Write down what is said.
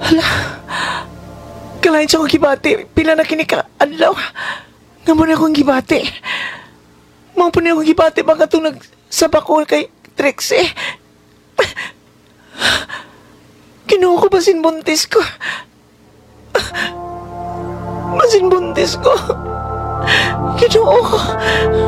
Hala, kalahin sa akong gibati, pila na kini ka adlaw. Nga mo na akong gibati. Mga po na akong gibati, baka itong nagsabako kay Trixie. Kinuha ko basin buntis ko. Basin buntis ko. Kinuha ko.